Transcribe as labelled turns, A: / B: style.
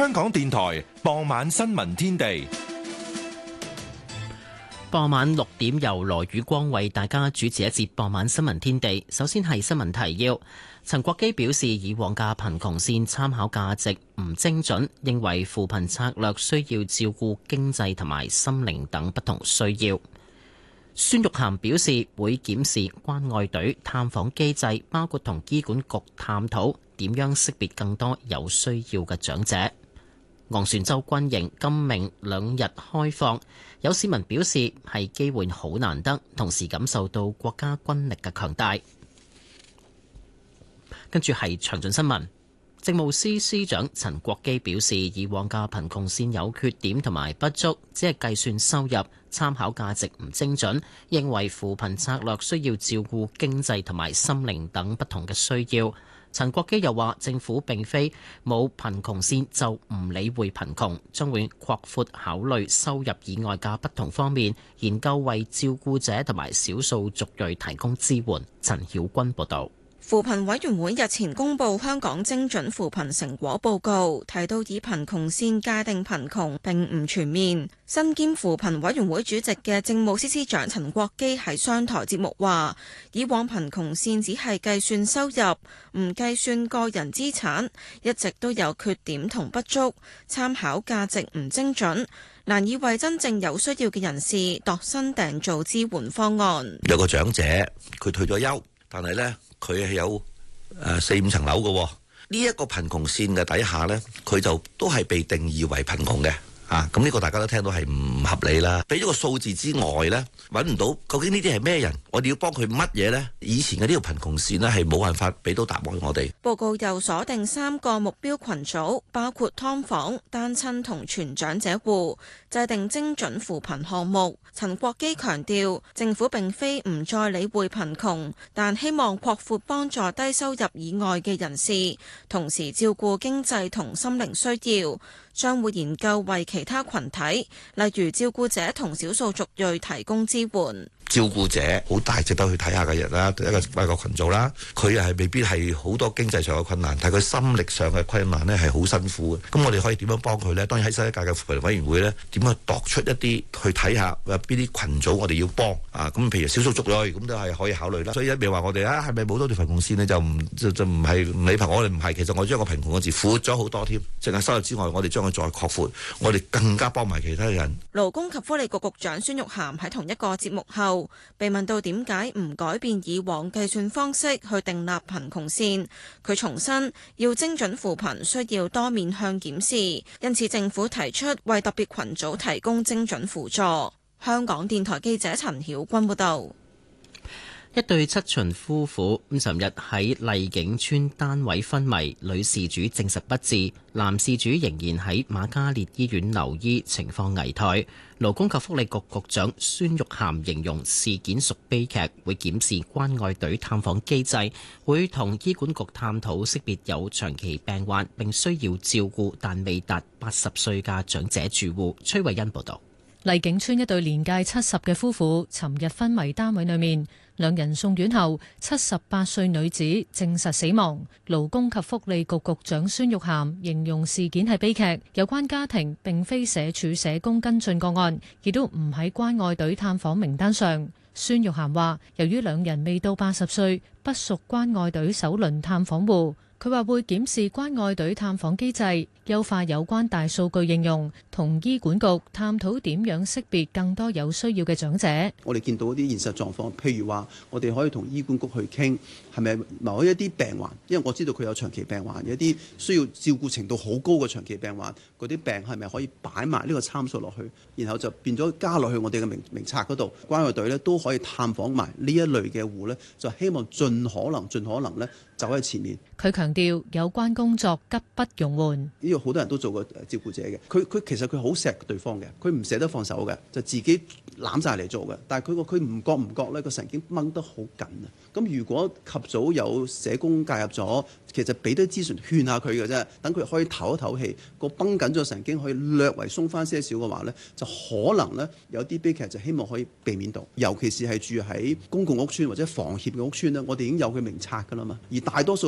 A: 香港電台傍晚新聞天地。
B: 傍晚6點由羅宇光為大家主持一節傍晚新聞天地。首先係新聞提要。陳國基表示，以往嘅貧窮線參考價值唔精準，認為扶貧策略需要照顧經濟同埋心靈等不同需要。孫玉菡表示會檢視關愛隊探訪機制，包括同醫管局探討點樣識別更多有需要嘅長者。昂船洲軍營今明2日開放，有市民表示係機會好難得，同時感受到國家軍力嘅強大。跟住係詳盡新聞。政務司司長陳國基表示，以往嘅貧窮線有缺點同埋不足，只係計算收入，參考價值唔精準，認為扶貧策略需要照顧經濟同埋心靈等不同嘅需要。陳國基又話，政府並非冇貧窮線就唔理會貧窮，將會擴闊考慮收入以外嘅不同方面，研究為照顧者同埋少數族裔提供支援。陳曉君報導。
C: 扶貧委員會日前公布香港精準扶貧成果報告，提到以貧窮線界定貧窮並唔全面。身兼扶貧委員會主席嘅政務司司長陳國基喺商台節目話，以往貧窮線只係計算收入，唔計算個人資產，一直都有缺點同不足，參考價值唔精準，難以為真正有需要嘅人士度身訂造支援方案。
D: 有個長者佢退咗休，但係呢，佢係有4-5層樓嘅，呢一個貧窮線嘅底下呢，佢就都係被定義為貧窮嘅。咁呢個大家都聽到係唔合理啦。俾咗個數字之外呢，揾唔到究竟呢啲係咩人，我哋要幫佢乜嘢呢？以前嘅呢條貧窮線呢，係冇辦法俾到答案我哋。
C: 報告又鎖定3個目標群組，包括劏房、單親同全長者戶，制定精準扶貧項目。陳國基強調，政府並非唔再理會貧窮，但希望擴闊幫助低收入以外嘅人士，同時照顧經濟同心靈需要。將會研究為其他群體，例如照顧者同少數族裔提供支援。
D: 照顧者好大值得去睇下嘅人啦，一個群組啦，佢又係未必係好多經濟上嘅困難，但係佢心力上嘅困難呢係好辛苦嘅。咁我哋可以點樣幫佢呢？當然喺新一屆嘅扶貧委員會呢，點樣度出一啲去睇下邊啲群組我哋要幫啊？咁譬如少數族裔咁都係可以考慮啦。所以一味話我哋係咪冇多條貧窮線呢？就唔係唔理貧，我哋唔係。其實我將個貧窮個字闊咗好多添，淨係收入之外，我哋將佢再擴闊，我哋更加幫埋其他人。
C: 勞工及福利局局長孫玉菡喺同一個節目後，被問到點解唔改變以往計算方式去訂立貧窮線，佢重申要精準扶貧需要多面向檢視，因此政府提出為特別群組提供精準輔助。香港電台記者陳曉君報道。
B: 一對7旬夫婦尋日喺麗景邨單位昏迷，女事主證實不治，男事主仍然喺瑪嘉烈醫院留醫，情況危殆。勞工及福利局局長孫玉菡形容事件屬悲劇，會檢視關愛隊探訪機制，會同醫管局探討識別有長期病患並需要照顧但未達80歲嘅長者住戶。崔慧欣報道。
E: 麗景邨一對年屆70嘅夫婦尋日昏迷單位裏面，兩人送院後，78歲女子證實死亡。勞工及福利局局長孫玉菡形容事件係悲劇，有關家庭並非社署社工跟進個案，亦都唔喺關愛隊探訪名單上。孫玉菡話，由於兩人未到80歲，不屬關愛隊首輪探訪戶。佢話會檢視關愛隊探訪機制，優化有關大數據應用，同醫管局探討點樣識別更多有需要嘅長者。
F: 我哋見到一啲現實狀況，譬如話我哋可以同醫管局去傾，係咪某一啲病患，因為我知道佢有長期病患，有一啲需要照顧程度好高嘅長期病患，嗰啲病係咪可以擺埋呢個參數落去，然後就變咗加落去我哋嘅名冊嗰度，關愛隊咧都可以探訪埋呢一類嘅戶咧，就希望盡可能咧走喺前面。
E: 佢強調有關工作急不容緩。
F: 呢個好多人都做過照顧者嘅，佢其實佢好錫對方嘅，佢唔捨得放手嘅，就自己攬晒嚟做嘅。但係佢唔覺咧個神經掹得好緊啊！咁如果及早有社工介入咗，其實俾啲資訊勸下佢嘅啫，等佢可以唞一唞氣，個繃緊咗神經可以略為鬆翻些少嘅話咧，就可能咧有啲悲劇就希望可以避免到。尤其是係住喺公共屋邨或者房協嘅屋邨咧，我哋已經有佢名冊㗎啦嘛，而大多數